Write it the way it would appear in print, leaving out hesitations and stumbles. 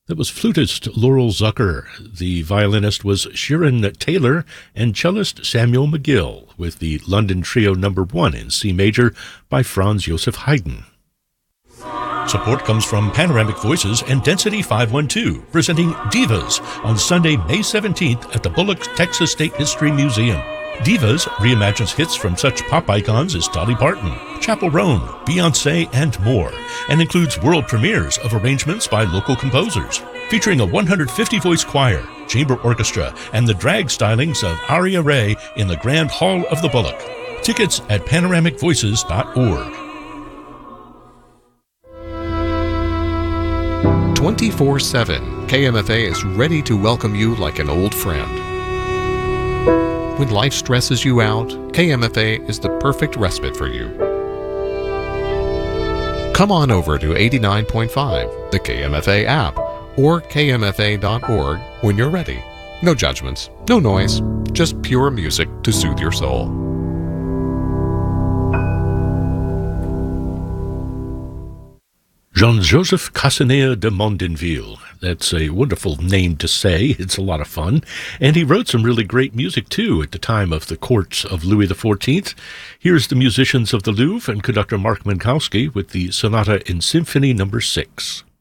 That was flutist Laurel Zucker. The violinist was Sharon Taylor, and cellist Samuel McGill, with the London Trio No. 1 in C major by Franz Joseph Haydn. Support comes from Panoramic Voices and Density 512, presenting Divas on Sunday, May 17th at the Bullock Texas State History Museum. Divas reimagines hits from such pop icons as Dolly Parton, Chappell Roan, Beyoncé, and more, and includes world premieres of arrangements by local composers, featuring a 150-voice choir, chamber orchestra, and the drag stylings of Aria Ray in the Grand Hall of the Bullock. Tickets at panoramicvoices.org. 24/7, KMFA is ready to welcome you like an old friend. When life stresses you out, KMFA is the perfect respite for you. Come on over to 89.5, the KMFA app, or kmfa.org when you're ready. No judgments, no noise, just pure music to soothe your soul. Jean-Joseph Casanea de Mondinville. That's a wonderful name to say. It's a lot of fun. And he wrote some really great music, too, at the time of the courts of Louis XIV. Here's the musicians of the Louvre and conductor Mark Minkowski with the Sonata in Symphony No. 6.